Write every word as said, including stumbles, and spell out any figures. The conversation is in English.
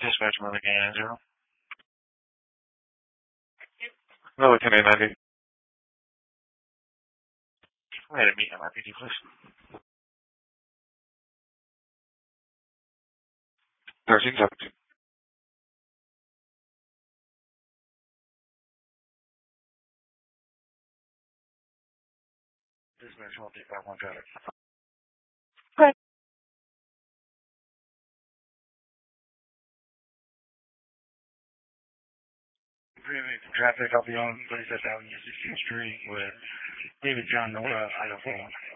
Dispatch Milligan nine zero. No, Lieutenant ninety. I had a meeting at my P D, please. thirteen seventeen. Dispatch one three five one traffic. Okay. Previous traffic, I'll be on thirty-fifth Avenue, sixteenth Street with David John Nora, Idaho.